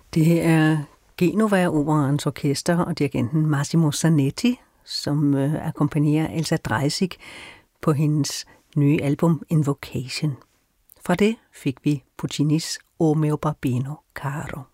Det er Genova-operans orkester og dirigenten Massimo Zanetti, som akkompagnerer Elsa Dreisig på hendes nye album Invocation. Fra det fik vi Puccinis O mio bambino caro.